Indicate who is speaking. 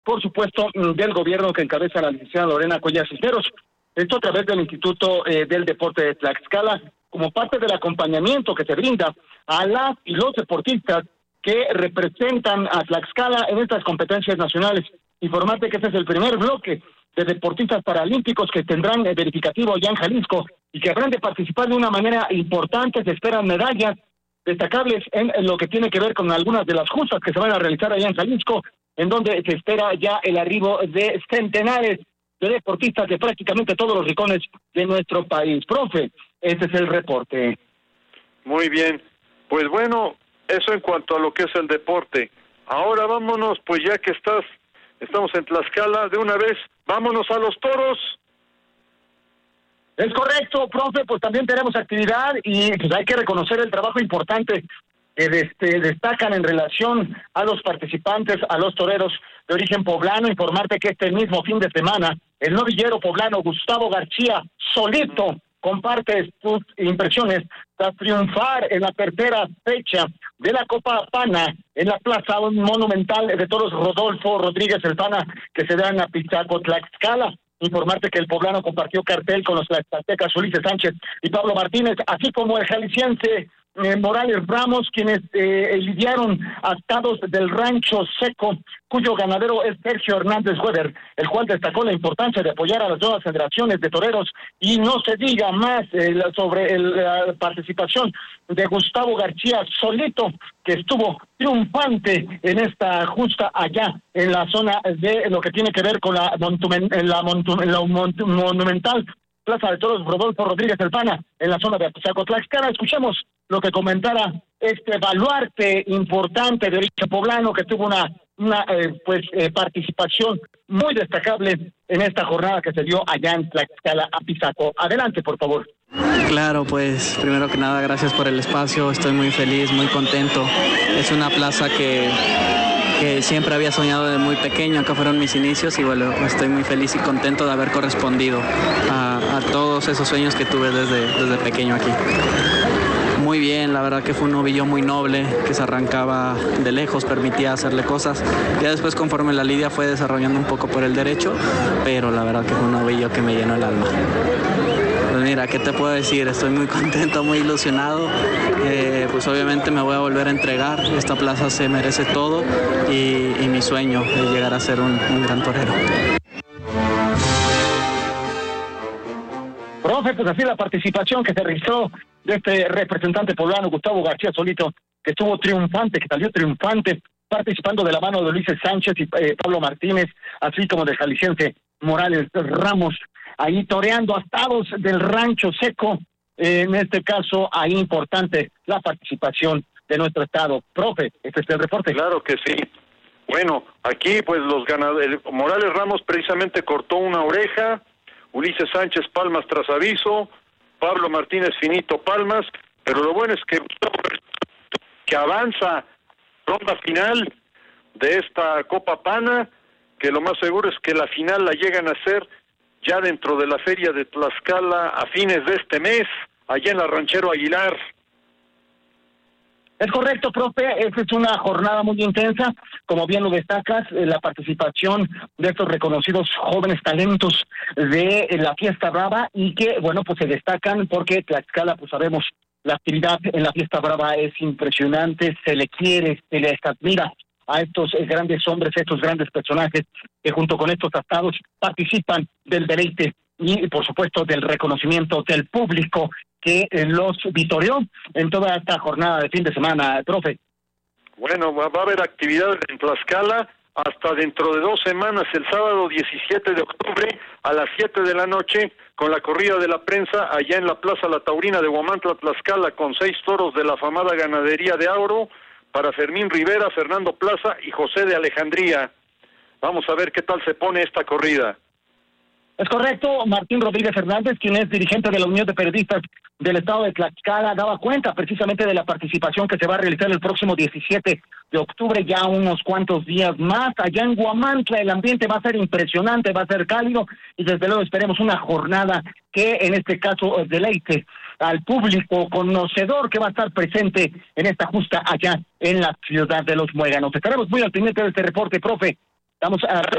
Speaker 1: por supuesto, del gobierno que encabeza la licenciada Lorena Cuellar Cisneros. Esto a través del Instituto del Deporte de Tlaxcala, como parte del acompañamiento que se brinda a las y los deportistas que representan a Tlaxcala en estas competencias nacionales. Informarte que este es el primer bloque de deportistas paralímpicos que tendrán el verificativo allá en Jalisco y que habrán de participar de una manera importante. Se esperan medallas destacables en lo que tiene que ver con algunas de las justas que se van a realizar allá en Jalisco, en donde se espera ya el arribo de centenares de deportistas de prácticamente todos los rincones de nuestro país. Profe, este es el reporte.
Speaker 2: Muy bien, pues bueno, eso en cuanto a lo que es el deporte. Ahora vámonos, pues ya que estamos en Tlaxcala, de una vez, vámonos a los toros.
Speaker 1: Es correcto, profe, pues también tenemos actividad y pues hay que reconocer el trabajo importante que destacan en relación a los participantes, a los toreros de origen poblano. Informarte que este mismo fin de semana, el novillero poblano Gustavo García solito comparte sus impresiones tras triunfar en la tercera fecha de la Copa Pana en la Plaza Monumental de Toros Rodolfo Rodríguez El Pana, que se da en Apizaco, Tlaxcala. Informarte que el poblano compartió cartel con los tlaxcaltecas Ulises Sánchez y Pablo Martínez, así como el jalisciense Morales Ramos, quienes lidiaron atados del Rancho Seco, cuyo ganadero es Sergio Hernández Weber, el cual destacó la importancia de apoyar a las nuevas generaciones de toreros. Y no se diga más sobre la participación de Gustavo García solito, que estuvo triunfante en esta justa allá en la zona de lo que tiene que ver con la monumental Plaza de Toros Rodolfo Rodríguez El Pana, en la zona de Apizaco, Tlaxcala. Escuchemos lo que comentara este baluarte importante de origen poblano, que tuvo una participación muy destacable en esta jornada que se dio allá en Tlaxcala, Apizaco. Adelante, por favor.
Speaker 3: Claro, pues primero que nada, gracias por el espacio. Estoy muy feliz, muy contento. Es una plaza que siempre había soñado desde muy pequeño. Acá fueron mis inicios y bueno, estoy muy feliz y contento de haber correspondido a todos esos sueños que tuve desde pequeño aquí. Muy bien, la verdad que fue un novillo muy noble, que se arrancaba de lejos, permitía hacerle cosas. Ya después, conforme la lidia fue desarrollando un poco por el derecho, pero la verdad que fue un novillo que me llenó el alma. Pues mira, ¿qué te puedo decir? Estoy muy contento, muy ilusionado. Pues obviamente me voy a volver a entregar. Esta plaza se merece todo y mi sueño es llegar a ser un gran torero.
Speaker 1: Profe, pues así la participación que se registró de este representante poblano, Gustavo García solito, que estuvo triunfante, que salió triunfante, participando de la mano de Ulises Sánchez y Pablo Martínez, así como del jalisciense Morales Ramos, ahí toreando atados del Rancho Seco. En este caso, ahí importante la participación de nuestro estado. Profe, este es el reporte.
Speaker 2: Claro que sí. Bueno, aquí pues los ganadores, Morales Ramos precisamente cortó una oreja, Ulises Sánchez palmas tras aviso, Pablo Martínez finito palmas, pero lo bueno es que avanza ronda final de esta Copa Pana, que lo más seguro es que la final la llegan a hacer ya dentro de la feria de Tlaxcala a fines de este mes, allá en la Ranchero Aguilar.
Speaker 1: Es correcto, profe, esta es una jornada muy intensa, como bien lo destacas, la participación de estos reconocidos jóvenes talentos de la Fiesta Brava y que, bueno, pues se destacan porque Tlaxcala, pues sabemos, la actividad en la Fiesta Brava es impresionante, se le quiere, se les admira a estos grandes hombres, estos grandes personajes que junto con estos atados participan del deleite y, por supuesto, del reconocimiento del público que los vitoreó en toda esta jornada de fin de semana, profe.
Speaker 2: Bueno, va a haber actividad en Tlaxcala hasta dentro de 2 semanas, el sábado 17 de octubre a las 7 de la noche, con la corrida de la prensa allá en la Plaza La Taurina de Huamantla, Tlaxcala, con 6 toros de la afamada ganadería de Auro, para Fermín Rivera, Fernando Plaza y José de Alejandría. Vamos a ver qué tal se pone esta corrida.
Speaker 1: Es correcto, Martín Rodríguez Hernández, quien es dirigente de la Unión de Periodistas del Estado de Tlaxcala, daba cuenta precisamente de la participación que se va a realizar el próximo 17 de octubre, ya unos cuantos días más, allá en Huamantla. El ambiente va a ser impresionante, va a ser cálido y desde luego esperemos una jornada que en este caso deleite al público conocedor que va a estar presente en esta justa allá en la ciudad de Los Muéganos. Estaremos muy al pendiente de este reporte, profe. Vamos a